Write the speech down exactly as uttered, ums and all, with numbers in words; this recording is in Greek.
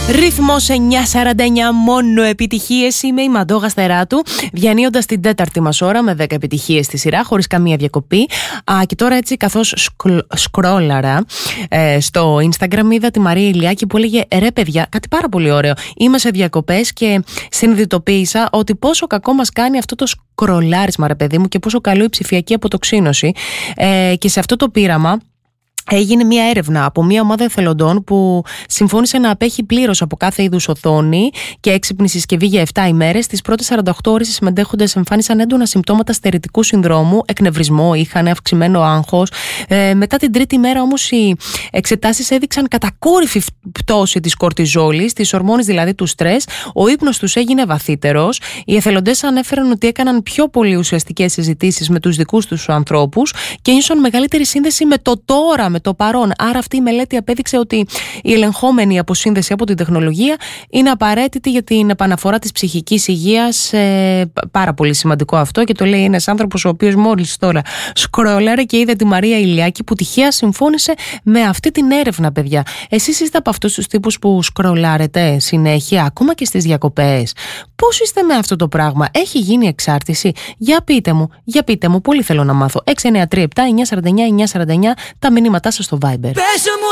Ρυθμός εννιά σαράντα εννιά, μόνο επιτυχίες. Είμαι η Μαντώ Γαστεράτου, διανύοντας την τέταρτη μας ώρα με δέκα επιτυχίες στη σειρά, χωρίς καμία διακοπή. Α, και τώρα έτσι, καθώς σκρ, σκρόλαρα ε, στο Instagram, είδα τη Μαρία Ηλιάκη που έλεγε: ρε παιδιά, κάτι πάρα πολύ ωραίο. Είμαι σε διακοπές και συνειδητοποίησα ότι πόσο κακό μας κάνει αυτό το σκρολάρισμα, ρε παιδί μου, και πόσο καλό η ψηφιακή αποτοξίνωση. Ε, και σε αυτό το πείραμα έγινε μια έρευνα από μια ομάδα εθελοντών που συμφώνησε να απέχει πλήρως από κάθε είδους οθόνη και έξυπνη συσκευή για επτά ημέρες. Τις πρώτες σαράντα οκτώ ώρες οι συμμετέχοντες εμφάνισαν έντονα συμπτώματα στερητικού συνδρόμου, εκνευρισμό, είχαν αυξημένο άγχος. Ε, μετά την τρίτη μέρα όμως οι εξετάσεις έδειξαν κατακόρυφη πτώση της κορτιζόλης, της ορμόνης δηλαδή του στρες. Ο ύπνος τους έγινε βαθύτερος. Οι εθελοντές ανέφεραν ότι έκαναν πιο πολύ ουσιαστικές συζητήσεις με τους δικούς τους ανθρώπους και ένιωσαν μεγαλύτερη σύνδεση με το τώρα, με το παρόν. Άρα αυτή η μελέτη απέδειξε ότι η ελεγχόμενη αποσύνδεση από την τεχνολογία είναι απαραίτητη για την επαναφορά της ψυχικής υγείας. Ε, πάρα πολύ σημαντικό αυτό, και το λέει ένας άνθρωπος ο οποίος μόλις τώρα σκρόλαρε και είδε τη Μαρία Ηλιάκη που τυχαία συμφώνησε με αυτή την έρευνα, παιδιά. Εσείς είστε από αυτούς τους τύπους που σκρολάρετε συνέχεια, ακόμα και στις διακοπές? Πώς είστε με αυτό το πράγμα? Έχει γίνει εξάρτηση? Για πείτε μου, για πείτε μου, πολύ θέλω να μάθω. έξι εννιά τρία επτά εννιά σαράντα εννιά εννιά σαράντα εννιά τα μηνύματά σας στο Viber.